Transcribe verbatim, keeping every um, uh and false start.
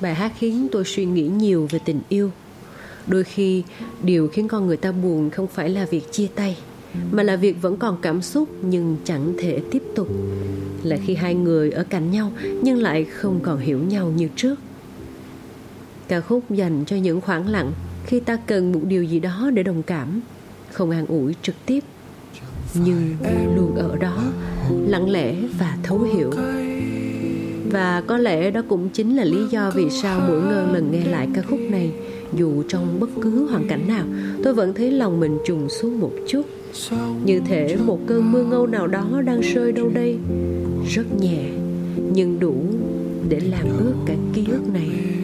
Bài hát khiến tôi suy nghĩ nhiều về tình yêu. Đôi khi điều khiến con người ta buồn không phải là việc chia tay, mà là việc vẫn còn cảm xúc nhưng chẳng thể tiếp tục. Là khi hai người ở cạnh nhau nhưng lại không còn hiểu nhau như trước. Ca khúc dành cho những khoảng lặng khi ta cần một điều gì đó để đồng cảm. Không an ủi trực tiếp, nhưng luôn ở đó, lặng lẽ và thấu hiểu. Và có lẽ đó cũng chính là lý do vì sao mỗi ngân lần nghe lại ca khúc này, dù trong bất cứ hoàn cảnh nào, tôi vẫn thấy lòng mình trùng xuống một chút. Như thể một cơn mưa ngâu nào đó đang rơi đâu đây, rất nhẹ nhưng đủ để làm ướt cả ký ức này.